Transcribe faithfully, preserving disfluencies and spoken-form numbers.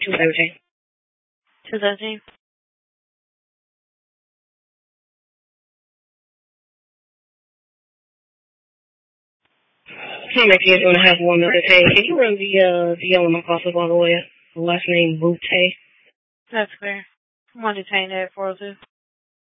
two thirteen. two thirteen. Hey, my kids want to have one other day. Can you run the uh the yellow my coffee all the way up? The last name Butte. That's clear. I'm on detain at four oh two.